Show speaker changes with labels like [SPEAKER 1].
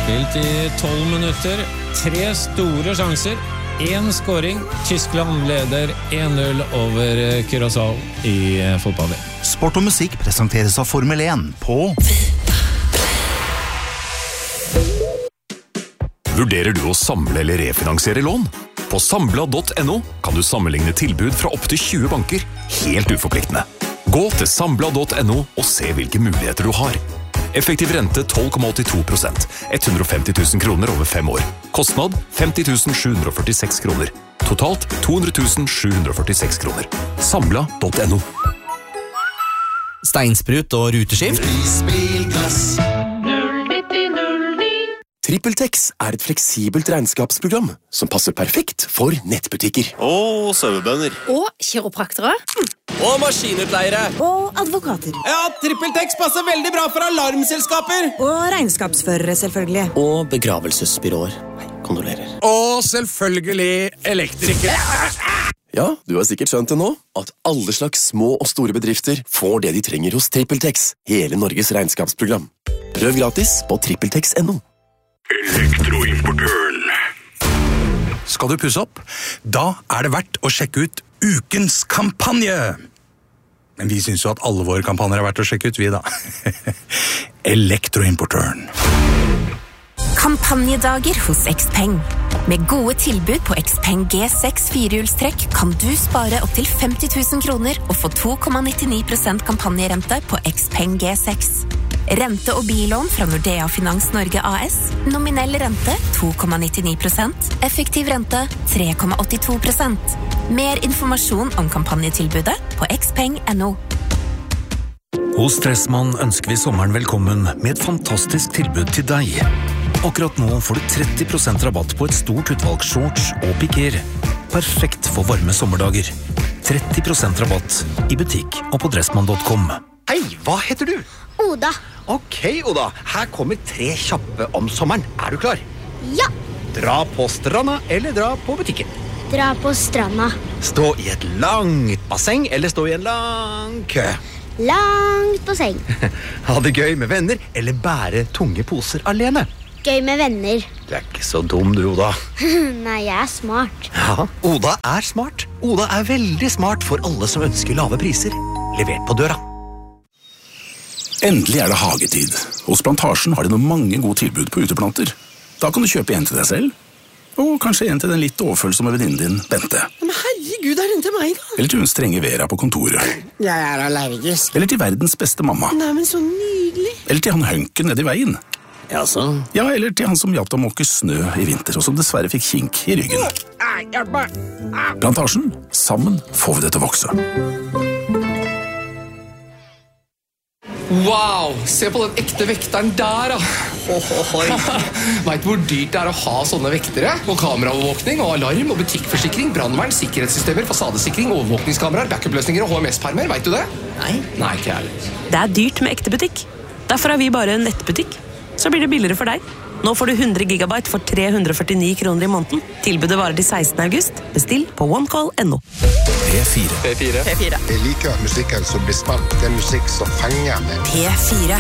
[SPEAKER 1] Spilt i 12 minutter, 3 store sjanser, 1 scoring. Tyskland leder 1-0 over Curaçao i fotball.
[SPEAKER 2] Sport og musikk presenteres av Formel 1 på...
[SPEAKER 3] Vurderer du å samle eller refinansiere lån? På Sambla.no kan du sammenligne tilbud fra opp til 20 banker, helt uforpliktende. Gå til Sambla.no og se hvilke muligheter du har. Effektiv rente 12,82%, 150 000 kroner over 5 år. Kostnad 50 746 kroner. Totalt 200 746 kroner. Sambla.no.
[SPEAKER 4] Steinsprut og ruteskift.
[SPEAKER 5] Isbilgass. TrippelTex et fleksibelt regnskapsprogram som passer perfekt for nettbutikker.
[SPEAKER 6] Og sauebønder.
[SPEAKER 7] Og kiropraktere.
[SPEAKER 4] Og maskinutleiere.
[SPEAKER 7] Og advokater.
[SPEAKER 4] Ja, TrippelTex passer veldig bra for alarmselskaper.
[SPEAKER 7] Og regnskapsførere, selvfølgelig.
[SPEAKER 4] Og begravelsesbyråer. Kondolerer.
[SPEAKER 8] Og selvfølgelig elektrikere.
[SPEAKER 5] Ja, du har sikkert skjønt det nå, at alle slags små og store bedrifter får det de trenger hos TrippelTex, hele Norges regnskapsprogram. Prøv gratis på trippeltex.no.
[SPEAKER 8] Elektroimportøren. Skal du pusse opp? Da det verdt å sjekke ut ukens kampanje. Men vi synes jo at alle våre kampanjer verdt å sjekke ut, vi da. Elektroimportøren.
[SPEAKER 9] Kampanjedager hos Xpeng. Med gode tilbud på Xpeng G6 firehjulstrekk kan du spare opp til 50 000 kroner og få 2,99% kampanjerente på Xpeng G6. Rente- og billån fra Nordea Finans Norge AS. Nominell rente 2,99%. Effektiv rente 3,82%. Mer informasjon om kampanjetilbudet på xpeng.no.
[SPEAKER 10] Hos Dressmann ønsker vi sommeren velkommen med et fantastisk tilbud til deg. Akkurat nå får du 30% rabatt på et stort utvalg shorts og piker. Perfekt for varme sommerdager. 30% rabatt i butikk og på dressmann.com.
[SPEAKER 11] Hei, hva heter du?
[SPEAKER 12] Oda.
[SPEAKER 11] Ok, Oda. Her kommer 3 kjappe om sommeren. Er du klar?
[SPEAKER 12] Ja.
[SPEAKER 11] Dra på stranda eller dra på butikken?
[SPEAKER 12] Dra på stranda.
[SPEAKER 11] Stå i et langt basseng eller stå i en lang kø?
[SPEAKER 12] Langt basseng.
[SPEAKER 11] Ha det gøy med venner eller bære tunge poser alene?
[SPEAKER 12] Gøy med venner.
[SPEAKER 11] Du ikke så dum du, Oda.
[SPEAKER 12] Nei, jeg smart.
[SPEAKER 11] Ja, Oda smart. Oda veldig smart for alle som ønsker lave priser. Levert på døra.
[SPEAKER 13] Endelig det hagetid. Hos Plantasjen har de noen mange gode tilbud på uteplanter. Da kan du kjøpe en til deg selv, og kanskje en til den litt overfølsomme venninnen din, Bente.
[SPEAKER 14] Men herregud, den til meg da?
[SPEAKER 13] Eller til hun strenge Vera på kontoret.
[SPEAKER 14] Jeg allergisk.
[SPEAKER 13] Eller til verdens beste mamma.
[SPEAKER 14] Nei, men så nydelig.
[SPEAKER 13] Eller til han hønken nede i veien.
[SPEAKER 11] Jaså?
[SPEAKER 13] Ja, eller til han som hjalp deg å måke snø i vinter, og som dessverre fikk kink i ryggen. Plantasjen, sammen får vi det til å vokse.
[SPEAKER 15] Wow, se på den ekte vekteren der da. Vet du hvor dyrt det å ha sånne vektere? Og kameraovervåkning, og alarm, og butikkforsikring, brandvern, sikkerhetssystemer, fasadesikring, overvåkningskameraer, backup-løsninger og HMS-permer, vet du det? Nei, ikke ærlig.
[SPEAKER 16] Det dyrt med ekte butikk. Derfor har vi bare en nettbutikk. Så blir det billigere for deg. Nå får du 100 gigabyte for 349 kroner i måneden. Tilbudet varer til 16. august. Bestill på onecall.no.
[SPEAKER 10] P4.
[SPEAKER 16] P4.
[SPEAKER 17] Jeg liker musikken som blir spilt. Det musikk som fenger meg.
[SPEAKER 16] P4.